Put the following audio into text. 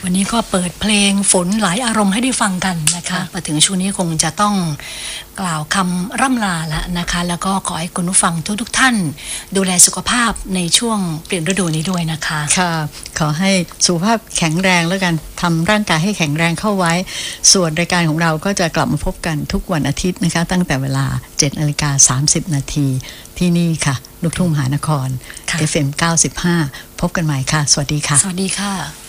วันนี้ก็เปิดเพลงฝนหลายอารมณ์ให้ได้ฟังกันนะคะมาถึงช่วงนี้คงจะต้องกล่าวคำร่ำลาแล้วนะคะแล้วก็ขอให้คุณผู้ฟังทุกท่านดูแลสุขภาพในช่วงเปลี่ยนฤดูนี้ด้วยนะคะค่ะขอให้สุขภาพแข็งแรงแล้วกันทำร่างกายให้แข็งแรงเข้าไว้ส่วนรายการของเราก็จะกลับมาพบกันทุกวันอาทิตย์นะคะตั้งแต่เวลา 7:30 น.ที่นี่ค่ะลูกทุ่งมหานคร FM 95พบกันใหม่ค่ะสวัสดีค่ะสวัสดีค่ะ